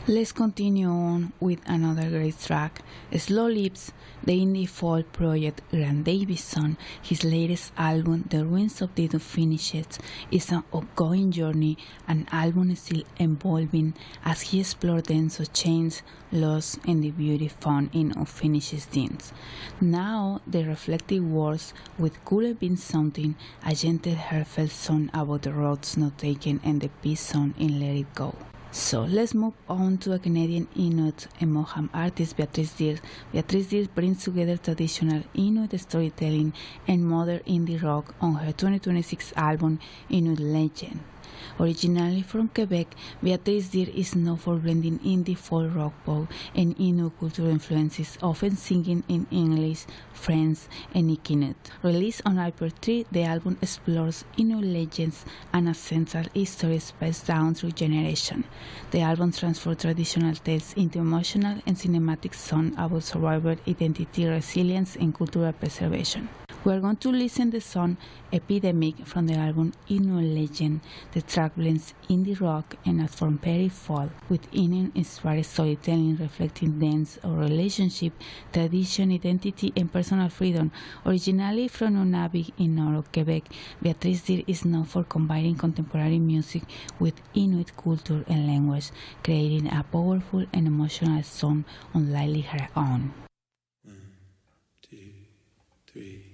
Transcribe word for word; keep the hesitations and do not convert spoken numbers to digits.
Let's continue on with another great track, Slow Lips, the indie folk project Grant Davison. His latest album, The Ruins of the Unfinished, is an ongoing journey, an album still evolving as he explores the ends of change, loss, and the beauty found in unfinished things. Now, the reflective words with Could Have Been Something, a gentle heartfelt song about the roads not taken and the peace song in Let It Go. So let's move on to a Canadian Inuit and Moham artist, Beatrice Deer. Beatrice Deer brings together traditional Inuit storytelling and modern indie rock on her twenty twenty-six album, Inuit Legend. Originally from Quebec, Beatrice Deer is known for blending indie folk rock pop and Inuit cultural influences, often singing in English, French, and Inuit. Released on April third, the album explores Inuit legends and ancestral histories passed down through generations. The album transforms traditional tales into emotional and cinematic songs about survival, identity, resilience, and cultural preservation. We are going to listen to the song Epidemic from the album Inuit Legend. The track blends indie rock and Atmospheric folk with Inuit-inspired storytelling reflecting themes of relationship, tradition, identity, and personal freedom. Originally from Nunavik in North Quebec, Beatrice Deer is known for combining contemporary music with Inuit culture and language, creating a powerful and emotional song unlike her own. One, two, three.